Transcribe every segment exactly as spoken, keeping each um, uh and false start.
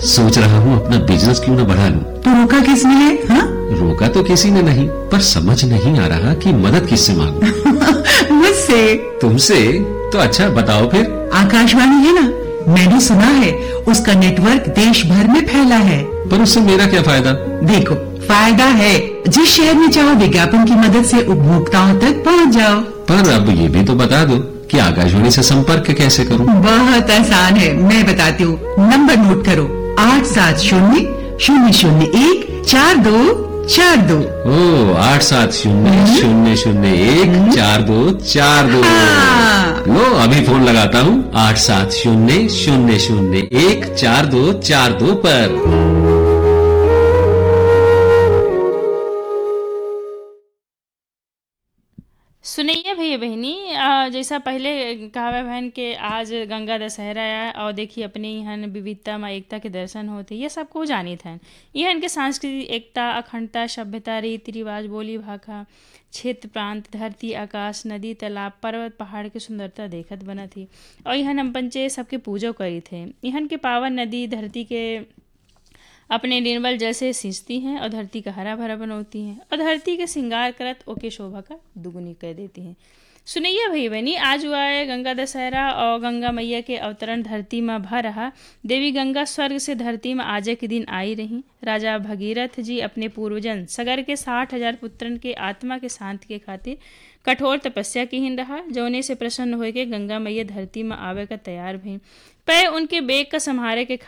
सोच रहा हूँ अपना बिजनेस क्यों न बढ़ा लूं। तो रोका किसने है? हाँ? रोका तो किसी ने नहीं, पर समझ नहीं आ रहा कि मदद किससे मांगूं। मुझसे। तुमसे? तो अच्छा बताओ फिर। आकाशवाणी है ना, मैंने सुना है उसका नेटवर्क देश भर में फैला है। पर उससे मेरा क्या फायदा? देखो, फायदा है, जिस शहर में चाहो विज्ञापन की मदद से उपभोक्ताओं तक पहुंच जाओ। पर अब ये भी तो बता दो कि आकाशवाणी से संपर्क कैसे करूं? बहुत आसान है, मैं बताती हूँ। नंबर नोट करो, आठ सात शून्य शून्य शून्य एक चार दो चार दो। ओ, आठ सात शून्य शून्य शून्य एक चार दो चार दो। लो अभी फोन लगाता हूँ, आठ सात शून्य शून्य शून्य एक चार दो चार दो पर। सुनइए भैया बहनी, आ, जैसा पहले कहावे बहन के आज गंगा दशहरा है और देखिए अपने यहाँ विविधता में एकता के दर्शन होते, ये सबको जानित हैं। यहाँ के सांस्कृतिक एकता, अखंडता, सभ्यता, रीति रिवाज, बोली भाषा, क्षेत्र प्रांत, धरती, आकाश, नदी, तालाब, पर्वत, पहाड़ की सुंदरता देखत बना थी। और यहाँ हम पंचे सबके पूजो करी थे। यहाँ के पावन नदी धरती के अपने निर्मल जल से सींचती हैं और धरती का हरा भरा बनौती हैं और धरती के श्रृंगार करत ओके शोभा का दुगुनी कर देती हैं। सुनैया भई बहनी, आज हुआ है गंगा दशहरा और गंगा मैया के अवतरण धरती में भा रहा। देवी गंगा स्वर्ग से धरती में आजे के दिन आई रही। राजा भगीरथ जी अपने पूर्वजन सगर के साठ हजार पुत्रन के आत्मा के शांति के खातिर कठोर तपस्या की हिन रहा, जौने से प्रसन्न होके के गंगा मैया धरती में आवे का तैयार भई। पे उनके बेग का संहारे के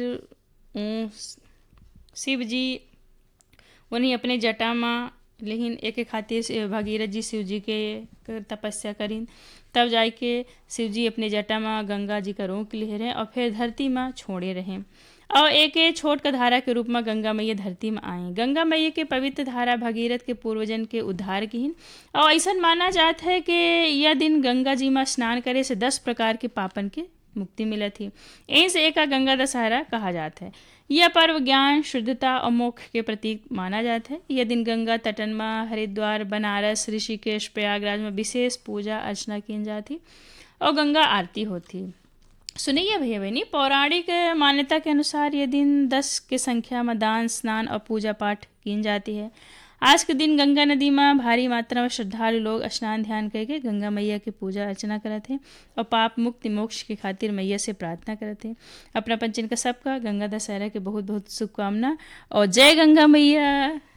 खातिर शिव जी उन्हीं अपने जटा में लेकिन एक खातिर भगीरथ जी शिव जी के तपस्या करीन। तब जाके शिव जी अपने जटा में गंगा जी का रोक ले रहे और फिर धरती में छोड़े रहे और एक छोट का धारा के रूप में गंगा मैया धरती में आई। गंगा मैया के पवित्र धारा भगीरथ के पूर्वजन के उद्धार की हिन और ऐसा माना जाता है कि यह दिन गंगा जी में स्नान करे से दस प्रकार के पापन के मुक्ति मिला थी। यहीं से एक गंगा दशहरा कहा जाता है। यह पर्व ज्ञान, शुद्धता और मोक्ष के प्रतीक माना जाता है। यह दिन गंगा तटन में हरिद्वार, बनारस, ऋषिकेश, प्रयागराज में विशेष पूजा अर्चना की जाती और गंगा आरती होती। सुनिए भैया बहनी, पौराणिक मान्यता के अनुसार यह दिन दस के संख्या में दान, स्नान और पूजा पाठ की जाती है। आज के दिन गंगा नदी में भारी मात्रा में श्रद्धालु लोग स्नान ध्यान करके गंगा मैया की पूजा अर्चना करते हैं और पाप मुक्ति मोक्ष की खातिर मैया से प्रार्थना करते हैं। अपना पंचन का सबका गंगा दशहरा के बहुत बहुत शुभकामना और जय गंगा मैया।